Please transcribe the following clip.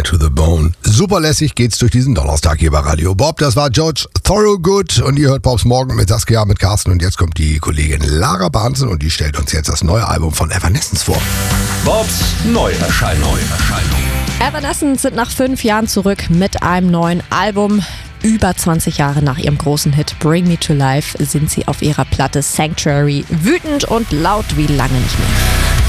Bad to the Bone. Super lässig geht's durch diesen Donnerstag hier bei Radio Bob. Das war George Thorogood und ihr hört Bobs Morgen mit Saskia, mit Carsten und jetzt kommt die Kollegin Lara Bahnsen und die stellt uns jetzt das neue Album von Evanescence vor. Bobs Neuerscheinung. Evanescence sind nach 5 Jahren zurück mit einem neuen Album. Über 20 Jahre nach ihrem großen Hit Bring Me to Life sind sie auf ihrer Platte Sanctuary wütend und laut wie lange nicht mehr.